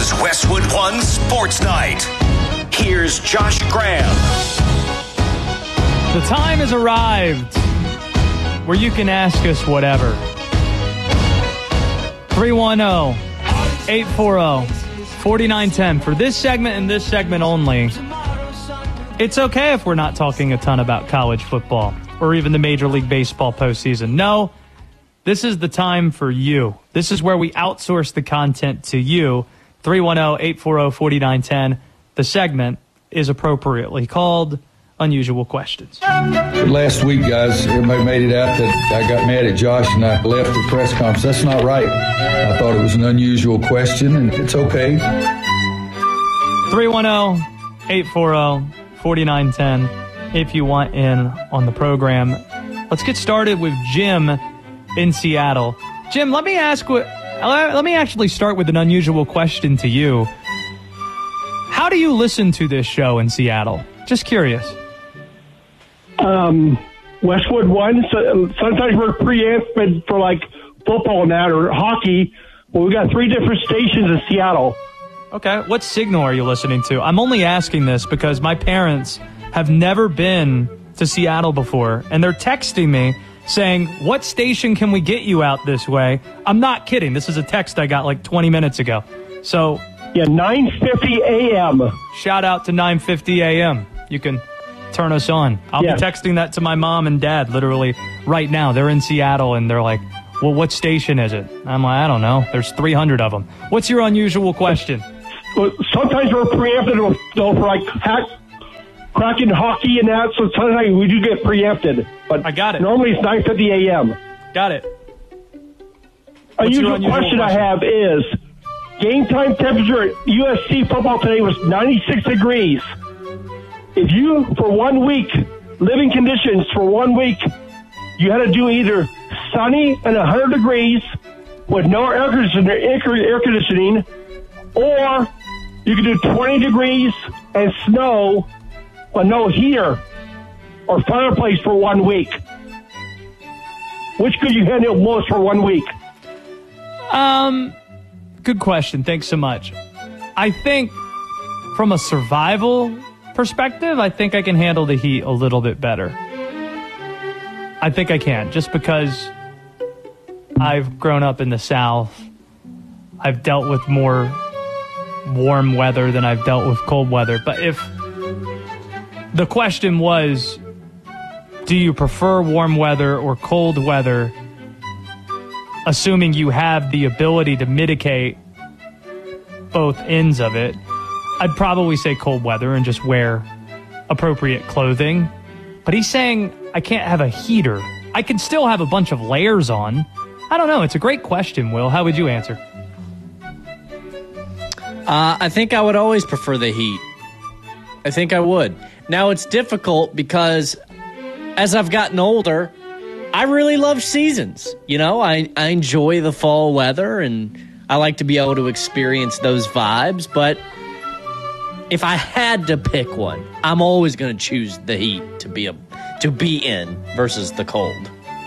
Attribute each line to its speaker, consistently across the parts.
Speaker 1: is Westwood One Sports Night. Here's Josh Graham.
Speaker 2: The time has arrived where you can ask us whatever. 310-840-4910. For this segment and this segment only, it's okay if we're not talking a ton about college football or even the Major League Baseball postseason. No, this is the time for you. This is where we outsource the content to you. 310-840-4910. The segment is appropriately called Unusual Questions.
Speaker 3: Last week, guys, everybody made it out that I got mad at Josh and I left the press conference. That's not right. I thought it was an unusual question, and it's okay.
Speaker 2: 310-840-4910 if you want in on the program. Let's get started with Jim in Seattle. Jim, let me actually start with an unusual question to you. How do you listen to this show in Seattle? Just curious.
Speaker 4: Westwood One. So, sometimes we're preempted for like football now or hockey. Well, we got 3 different stations in Seattle.
Speaker 2: Okay. What signal are you listening to? I'm only asking this because my parents have never been to Seattle before, and they're texting me saying, what station can we get you out this way? I'm not kidding. This is a text I got like 20 minutes ago. So,
Speaker 4: yeah, 9:50 a.m.
Speaker 2: Shout out to 9:50 a.m. You can turn us on. I'll be texting that to my mom and dad literally right now. They're in Seattle, and they're like, well, what station is it? I'm like, I don't know. There's 300 of them. What's your unusual question?
Speaker 4: Well, sometimes we're preempted for like cracking hockey and that, so sometimes we do get preempted. But
Speaker 2: I got it.
Speaker 4: Normally it's 9:50 a.m.
Speaker 2: Got it.
Speaker 4: Unusual question I have is, game time temperature at USC football today was 96 degrees. If you, for 1 week, living conditions for 1 week, you had to do either sunny and 100 degrees with no air conditioning, or you could do 20 degrees and snow but no heater or fireplace for 1 week. Which could you handle most for 1 week?
Speaker 2: Good question. Thanks so much. I think from a survival perspective, I think I can handle the heat a little bit better. I think I can, just because I've grown up in the South. I've dealt with more warm weather than I've dealt with cold weather. But if the question was, do you prefer warm weather or cold weather, assuming you have the ability to mitigate both ends of it, I'd probably say cold weather and just wear appropriate clothing. But he's saying I can't have a heater. I can still have a bunch of layers on. I don't know. It's a great question, Will. How would you answer?
Speaker 5: I think I would always prefer the heat. I think I would. Now, it's difficult because as I've gotten older, I really love seasons. You know, I enjoy the fall weather, and I like to be able to experience those vibes. But if I had to pick one, I'm always going to choose the heat to be in versus the cold.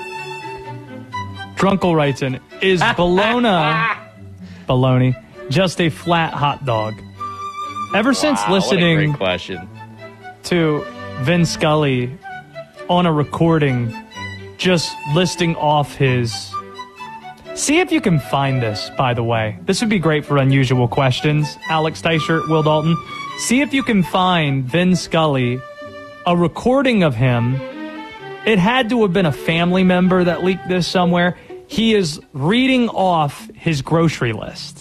Speaker 2: Drunkle writes in, is bologna just a flat hot dog? Ever since listening
Speaker 5: what a great question.
Speaker 2: To Vin Scully on a recording, just listing off his... See if you can find this, by the way. This would be great for unusual questions. Alex Teichert, Will Dalton. See if you can find Vin Scully, a recording of him. It had to have been a family member that leaked this somewhere. He is reading off his grocery list.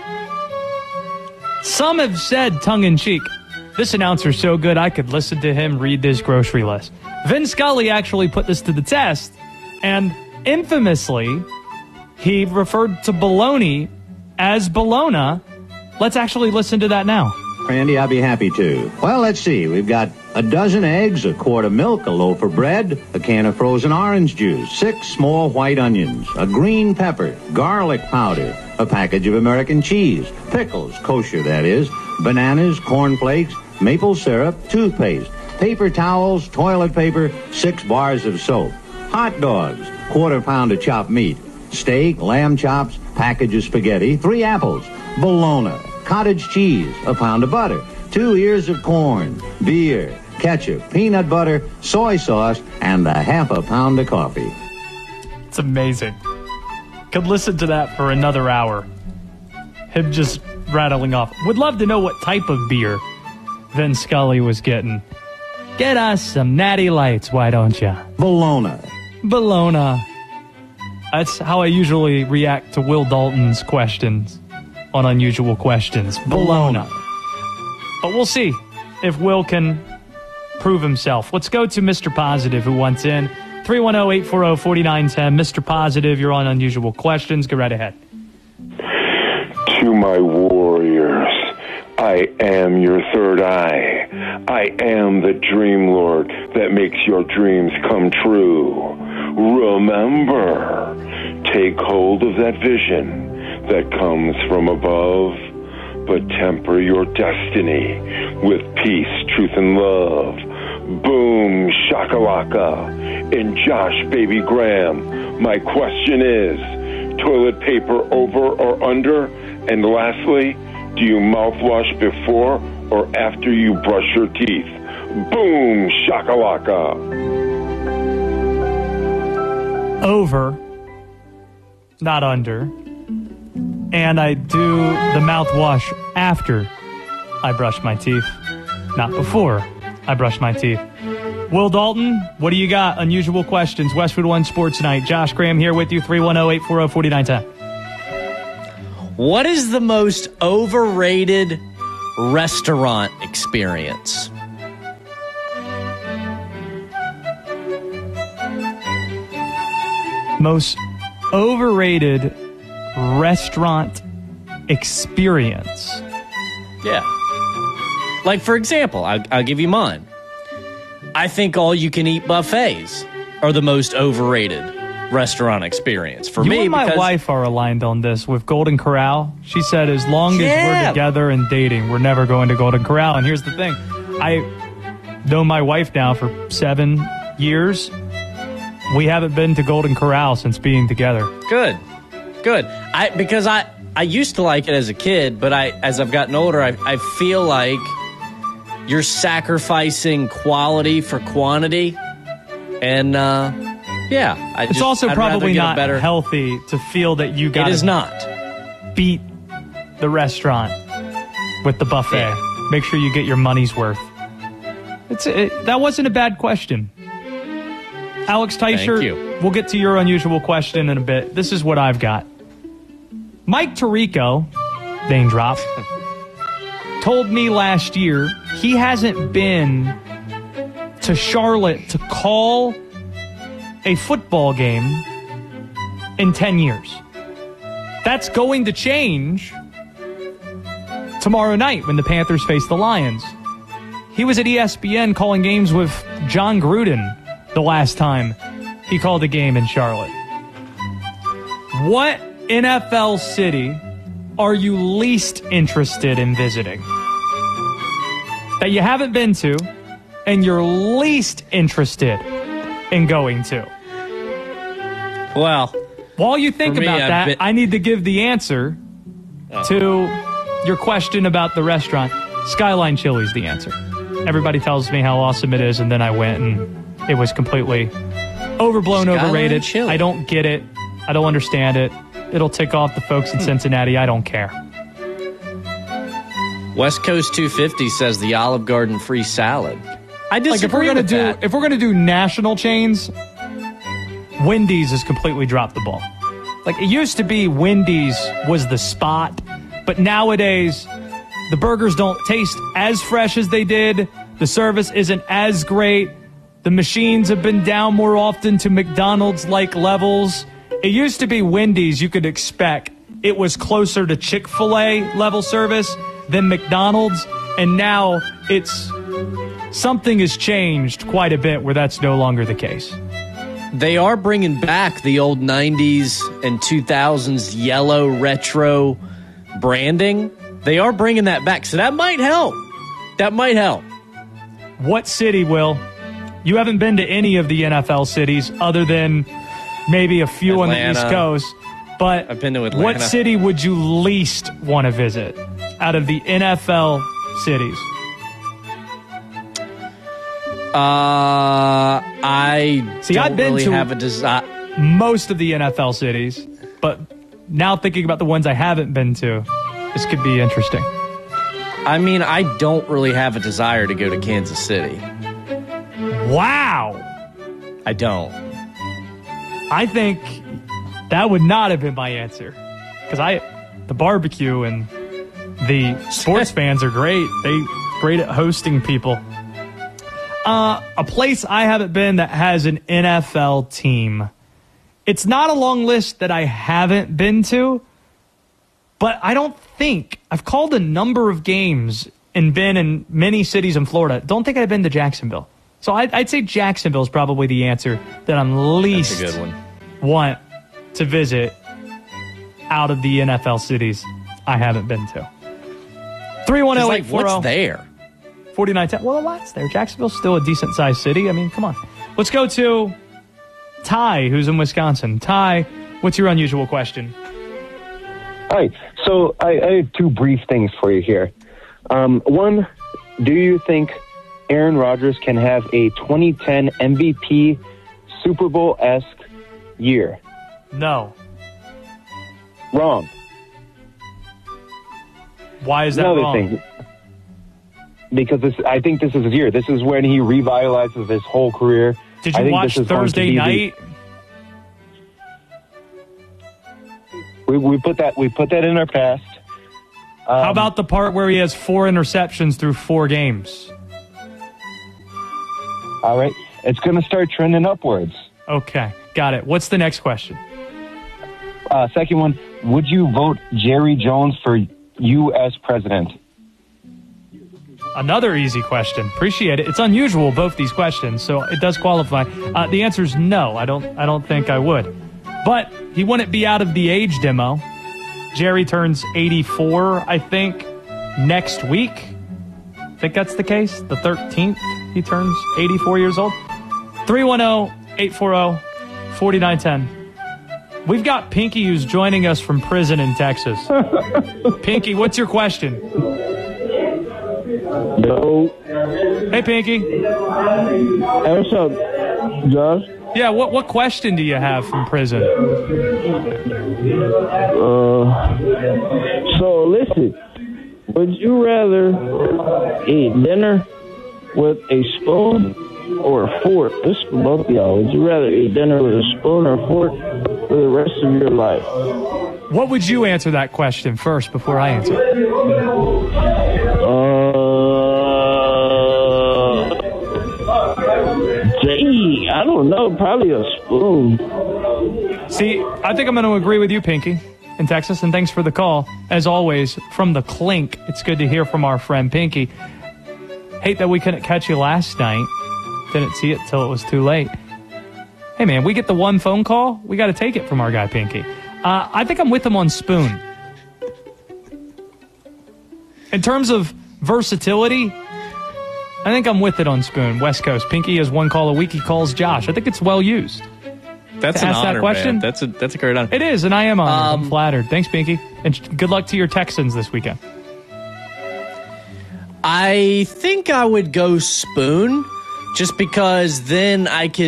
Speaker 2: Some have said, tongue-in-cheek, this announcer's so good I could listen to him read this grocery list. Vin Scully actually put this to the test, and infamously, he referred to bologna as bologna. Let's actually listen to that now.
Speaker 6: Randy, I'll be happy to. Well, let's see. We've got a dozen eggs, a quart of milk, a loaf of bread, a can of frozen orange juice, 6 small white onions, a green pepper, garlic powder, a package of American cheese, pickles, kosher that is, bananas, cornflakes, maple syrup, toothpaste, paper towels, toilet paper, 6 bars of soap, hot dogs, quarter pound of chopped meat, steak, lamb chops, package of spaghetti, 3 apples, bologna, cottage cheese, a pound of butter, 2 ears of corn, beer, ketchup, peanut butter, soy sauce, and a half a pound of coffee.
Speaker 2: It's amazing. Could listen to that for another hour. Him just rattling off. Would love to know what type of beer Vin Scully was getting. Get us some Natty Lights, why don't ya?
Speaker 6: Bologna.
Speaker 2: That's how I usually react to Will Dalton's questions on Unusual Questions. Bologna. But we'll see if Will can prove himself. Let's go to Mr. Positive, who wants in. 310-840-4910. Mr. Positive, you're on Unusual Questions. Go right ahead.
Speaker 7: To my warriors, I am your third eye. I am the dream lord that makes your dreams come true. Remember, take hold of that vision that comes from above, but temper your destiny with peace, truth, and love. Boom, shakalaka. And Josh Baby Graham, my question is, toilet paper over or under? And lastly, do you mouthwash before or after you brush your teeth? Boom, shakalaka.
Speaker 2: Over, not under. And I do the mouthwash after I brush my teeth, not before I brush my teeth. Will Dalton, what do you got? Unusual Questions, Westwood One Sports Night. Josh Graham here with you, 310-840-4910.
Speaker 5: What is the most overrated restaurant experience?
Speaker 2: Most overrated restaurant experience.
Speaker 5: Yeah. Like, for example, I'll give you mine. I think all-you-can-eat buffets are the most overrated restaurant experience for me.
Speaker 2: You and my wife are aligned on this with Golden Corral. She said as long as we're together and dating, we're never going to Golden Corral. And here's the thing. I know my wife now for 7 years. We haven't been to Golden Corral since being together.
Speaker 5: Good. Because I used to like it as a kid, but as I've gotten older, I feel like you're sacrificing quality for quantity. And,
Speaker 2: it's also probably not healthy to feel that you got to beat the restaurant with the buffet. Yeah. Make sure you get your money's worth. That wasn't a bad question. Alex Teicher, we'll get to your unusual question in a bit. This is what I've got. Mike Tirico, name drop, told me last year he hasn't been to Charlotte to call a football game in 10 years. That's going to change tomorrow night when the Panthers face the Lions. He was at ESPN calling games with John Gruden the last time he called a game in Charlotte. What NFL city are you least interested in visiting? That you haven't been to and you're least interested in going to?
Speaker 5: Well,
Speaker 2: while you think about that, I need to give the answer to your question about the restaurant. Skyline Chili's the answer. Everybody tells me how awesome it is, and then I went and it was completely overblown, overrated. Chili. I don't get it. I don't understand it. It'll tick off the folks in Cincinnati. I don't care.
Speaker 5: West Coast 250 says the Olive Garden free salad. I disagree with that.
Speaker 2: If we're gonna do national chains, Wendy's has completely dropped the ball. Like, it used to be Wendy's was the spot, but nowadays the burgers don't taste as fresh as they did. The service isn't as great. The machines have been down more often to McDonald's-like levels. It used to be Wendy's, you could expect it was closer to Chick-fil-A level service than McDonald's, and now something has changed quite a bit where that's no longer the case.
Speaker 5: They are bringing back the old 90s and 2000s yellow retro branding. They are bringing that back, so that might help.
Speaker 2: What city, Will? You haven't been to any of the NFL cities other than maybe a few
Speaker 5: Atlanta.
Speaker 2: On the East Coast. But
Speaker 5: I've been to Atlanta.
Speaker 2: What city would you least want to visit? out of the NFL cities?
Speaker 5: I've been to have a desire.
Speaker 2: Most of the NFL cities, but now thinking about the ones I haven't been to, this could be interesting.
Speaker 5: I mean, I don't really have a desire to go to Kansas City.
Speaker 2: Wow.
Speaker 5: I don't.
Speaker 2: I think that would not have been my answer. Because the barbecue and the sports fans are great. They're great at hosting people. A place I haven't been that has an NFL team. It's not a long list that I haven't been to, but I don't think I've called a number of games and been in many cities in Florida. Don't think I've been to Jacksonville. So I'd say Jacksonville is probably the answer that I'm least
Speaker 5: That's a good one.
Speaker 2: Want to visit out of the NFL cities I haven't been to. 310-840.
Speaker 5: What's there?
Speaker 2: 4910. Well, a lot's there. Jacksonville's still a decent-sized city. I mean, come on. Let's go to Ty, who's in Wisconsin. Ty, what's your unusual question?
Speaker 8: Hi. So I have two brief things for you here. One, do you think Aaron Rodgers can have a 2010 MVP Super Bowl-esque year?
Speaker 2: No.
Speaker 8: Wrong.
Speaker 2: Why is that
Speaker 8: Another
Speaker 2: wrong?
Speaker 8: thing. Because I think this is his year. This is when he revitalizes his whole career.
Speaker 2: Did you watch Thursday night?
Speaker 8: We put that in our past.
Speaker 2: How about the part where he has 4 interceptions through 4 games?
Speaker 8: All right. It's going to start trending upwards.
Speaker 2: Okay. Got it. What's the next question?
Speaker 8: Second one, would you vote Jerry Jones for U.S. president?
Speaker 2: Another easy question. Appreciate it. It's unusual, both these questions, so it does qualify. The answer is no. I don't think I would. But he wouldn't be out of the age demo. Jerry turns 84, I think, next week. I think that's the case. The 13th, he turns 84 years old. 310-840-4910. We've got Pinky who's joining us from prison in Texas. Pinky, what's your question?
Speaker 9: Yo.
Speaker 2: Hey, Pinky.
Speaker 9: Hey, what's up, Josh?
Speaker 2: Yeah, what question do you have from prison?
Speaker 9: So listen, would you rather eat dinner with a spoon or a fork? This is for both of y'all. Would you rather eat dinner with a spoon or a fork for the rest of your life?
Speaker 2: What would you answer that question first before I answer?
Speaker 9: Gee, I don't know. Probably a spoon.
Speaker 2: See, I think I'm going to agree with you, Pinky, in Texas, and thanks for the call. As always, from the Clink, it's good to hear from our friend Pinky. Hate that we couldn't catch you last night. Didn't see it till it was too late. Hey, man, we get the one phone call. We got to take it from our guy, Pinky. I think I'm with him on spoon. In terms of versatility, I think I'm with it on spoon. West Coast. Pinky has one call a week. He calls Josh. I think it's well used.
Speaker 5: That's an honor, man. That's a great honor.
Speaker 2: It is, and I am honored. I'm flattered. Thanks, Pinky. And good luck to your Texans this weekend.
Speaker 5: I think I would go spoon, just because then I could...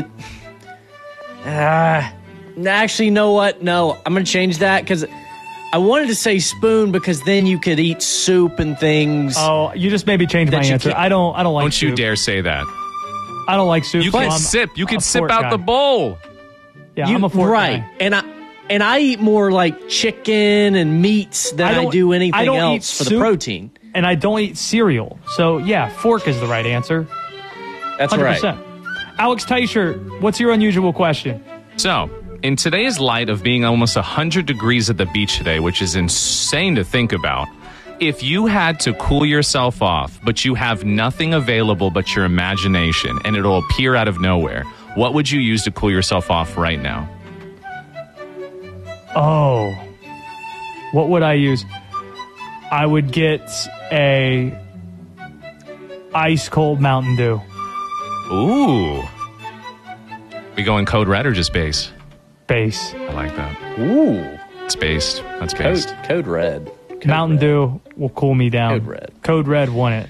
Speaker 5: actually, you know what? No, I'm going to change that, because I wanted to say spoon, because then you could eat soup and things.
Speaker 2: Oh, you just maybe changed my answer. I don't like
Speaker 10: Don't
Speaker 2: soup.
Speaker 10: you dare say that.
Speaker 2: I don't like soup.
Speaker 10: You can sip. You can sip
Speaker 2: fork
Speaker 10: out
Speaker 2: guy.
Speaker 10: the bowl.
Speaker 2: Yeah, I'm a fork
Speaker 5: right.
Speaker 2: guy.
Speaker 5: And I eat more like chicken and meats than I do anything else for the protein.
Speaker 2: And I don't eat cereal. So, yeah, fork is the right answer.
Speaker 5: That's
Speaker 2: 100%.
Speaker 5: right.
Speaker 2: Alex Teicher, what's your unusual question?
Speaker 10: So, in today's light of being almost 100 degrees at the beach today, which is insane to think about, if you had to cool yourself off, but you have nothing available but your imagination, and it'll appear out of nowhere, what would you use to cool yourself off right now?
Speaker 2: Oh, what would I use? I would get a ice cold Mountain Dew.
Speaker 10: Ooh. We going code red or just base?
Speaker 2: Base.
Speaker 10: I like that.
Speaker 5: Ooh.
Speaker 10: It's based. That's based.
Speaker 5: Code red.
Speaker 2: Mountain Dew will cool me down.
Speaker 5: Code Red.
Speaker 2: Code Red won it.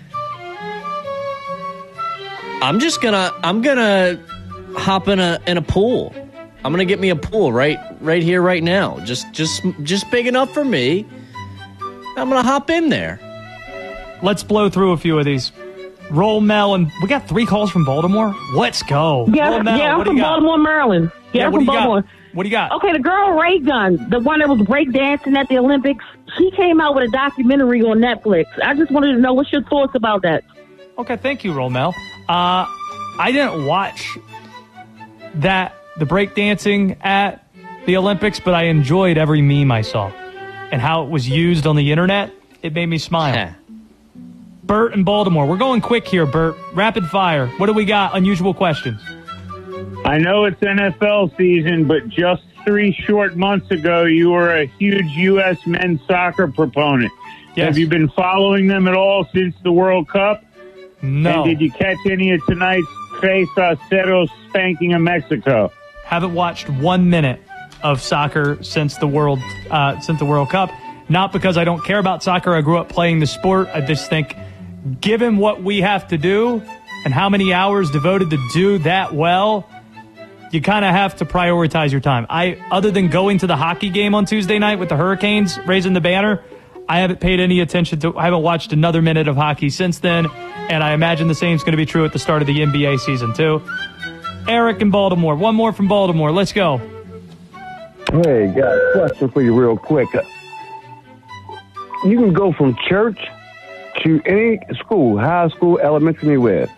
Speaker 5: I'm gonna hop in a pool. I'm gonna get me a pool right here, right now. Just big enough for me. I'm gonna hop in there.
Speaker 2: Let's blow through a few of these. Roll Mel, and we got 3 calls from Baltimore. Let's go.
Speaker 11: Yeah,
Speaker 2: Roll Mel,
Speaker 11: I'm
Speaker 2: what do
Speaker 11: from
Speaker 2: you got?
Speaker 11: Baltimore, Maryland. Yeah, I'm
Speaker 2: what
Speaker 11: from
Speaker 2: do you
Speaker 11: Baltimore.
Speaker 2: got? What do you got?
Speaker 11: Okay, the girl Ray Gun, the one that was breakdancing at the Olympics, she came out with a documentary on Netflix. I just wanted to know what's your thoughts about that.
Speaker 2: Okay, thank you, Roll Mel. I didn't watch the breakdancing at the Olympics, but I enjoyed every meme I saw and how it was used on the internet. It made me smile. Bert in Baltimore. We're going quick here, Bert. Rapid fire. What do we got? Unusual questions.
Speaker 12: I know it's NFL season, but just 3 short months ago, you were a huge U.S. men's soccer proponent.
Speaker 2: Yes.
Speaker 12: Have you been following them at all since the World Cup?
Speaker 2: No.
Speaker 12: And did you catch any of tonight's Trey Saucedo spanking of Mexico?
Speaker 2: Haven't watched 1 minute of soccer since the World Cup. Not because I don't care about soccer. I grew up playing the sport. I just think, given what we have to do and how many hours devoted to do that well, you kind of have to prioritize your time. Other than going to the hockey game on Tuesday night with the Hurricanes raising the banner, I haven't paid any attention to. I haven't watched another minute of hockey since then, and I imagine the same is going to be true at the start of the NBA season too. Eric in Baltimore. One more from Baltimore. Let's go.
Speaker 13: Hey, got a question for you real quick. You can go from church to any school, high school, elementary, anywhere.